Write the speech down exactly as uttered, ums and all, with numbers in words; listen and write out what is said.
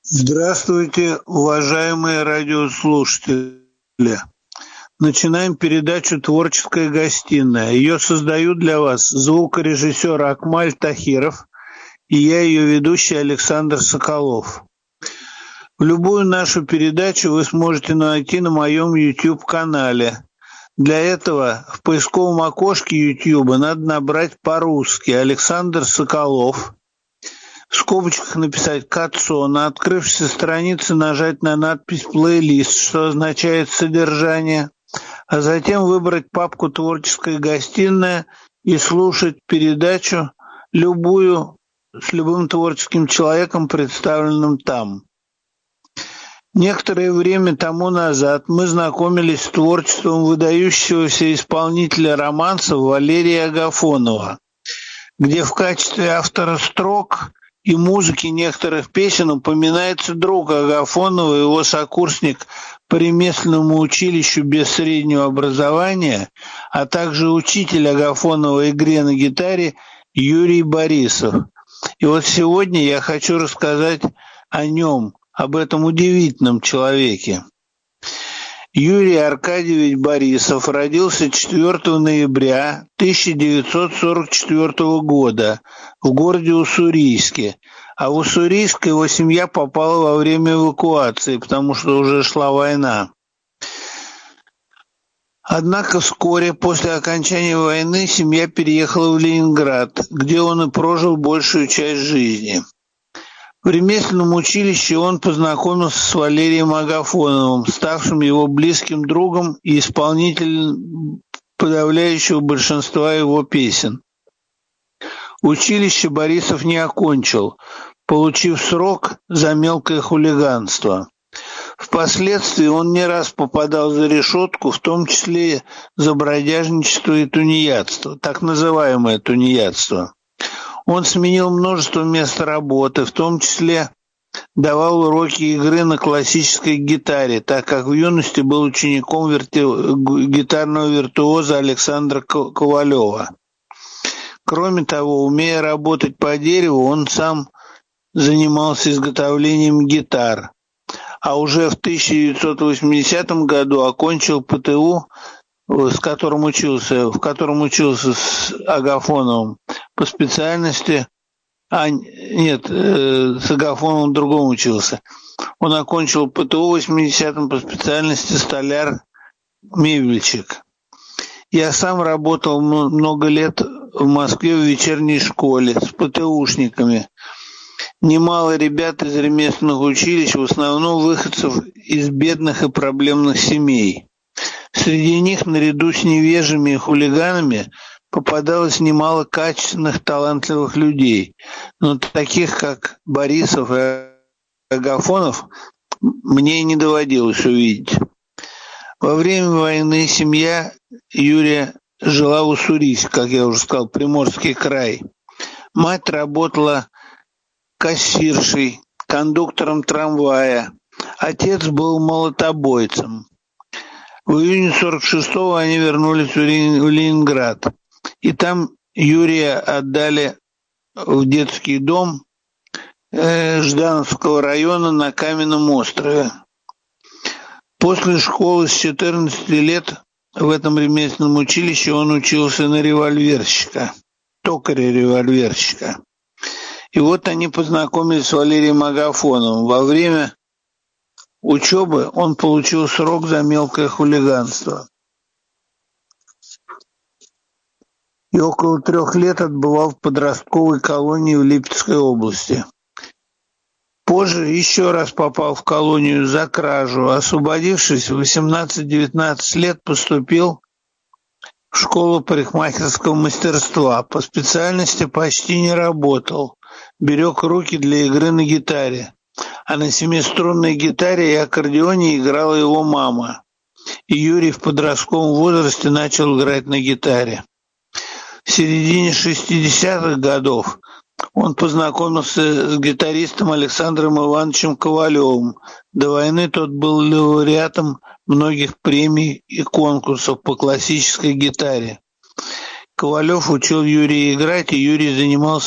Здравствуйте, уважаемые радиослушатели! Начинаем передачу «Творческая гостиная». Ее создают для вас звукорежиссер Акмаль Тахиров и я, ее ведущий Александр Соколов. В любую нашу передачу вы сможете найти на моем YouTube-канале. Для этого в поисковом окошке YouTube надо набрать по-русски «Александр Соколов», в скобочках написать «Катцо», на открывшейся странице нажать на надпись «Плейлист», что означает «Содержание», а затем выбрать папку «Творческая гостиная» и слушать передачу любую с любым творческим человеком, представленным там. Некоторое время тому назад мы знакомились с творчеством выдающегося исполнителя романсов Валерия Агафонова, где в качестве автора строк и музыки некоторых песен упоминается друг Агафонова, его сокурсник по ремесленному училищу без среднего образования, а также учитель Агафонова игре на гитаре Юрий Борисов. И вот сегодня я хочу рассказать о нем, об этом удивительном человеке. Юрий Аркадьевич Борисов родился четвёртого ноября тысяча девятьсот сорок четвёртого года в городе Уссурийске, а в Уссурийск его семья попала во время эвакуации, потому что уже шла война. Однако вскоре после окончания войны семья переехала в Ленинград, где он и прожил большую часть жизни. В ремесленном училище он познакомился с Валерием Агафоновым, ставшим его близким другом и исполнителем подавляющего большинства его песен. Училище Борисов не окончил, получив срок за мелкое хулиганство. Впоследствии он не раз попадал за решетку, в том числе за бродяжничество и тунеядство, так называемое тунеядство. Он сменил множество мест работы, в том числе давал уроки игры на классической гитаре, так как в юности был учеником верти... гитарного виртуоза Александра Ковалева. Кроме того, умея работать по дереву, он сам занимался изготовлением гитар, а уже в тысяча девятьсот восьмидесятом году окончил ПТУ, с которым учился, в котором учился с Агафоновым по специальности, а нет, э, с Агафоновым другом учился. Он окончил ПТУ в восьмидесятом по специальности столяр-мебельщик. Я сам работал много лет в Москве в вечерней школе с ПТУшниками. Немало ребят из ремесленных училищ, в основном выходцев из бедных и проблемных семей. Среди них, наряду с невежими и хулиганами, попадалось немало качественных, талантливых людей, но таких, как Борисов и Агафонов, мне не доводилось увидеть. Во время войны семья Юрия жила в Уссурийске, как я уже сказал, Приморский край. Мать работала кассиршей, кондуктором трамвая. Отец был молотобойцем. В июне сорок шестого они вернулись в Ленинград, и там Юрия отдали в детский дом э, Ждановского района на Каменном острове. После школы с четырнадцати лет в этом ремесленном училище он учился на револьверщика, токаря-револьверщика. И вот они познакомились с Валерием Агафоновым. Во время учебы он получил срок за мелкое хулиганство и около трех лет отбывал в подростковой колонии в Липецкой области. Позже еще раз попал в колонию за кражу. Освободившись в восемнадцать-девятнадцать лет, поступил в школу парикмахерского мастерства. По специальности почти не работал, берег руки для игры на гитаре. А на семиструнной гитаре и аккордеоне играла его мама. И Юрий в подростковом возрасте начал играть на гитаре. В середине шестидесятых годов он познакомился с гитаристом Александром Ивановичем Ковалевым. До войны тот был лауреатом многих премий и конкурсов по классической гитаре. Ковалев учил Юрия играть, и Юрий занимался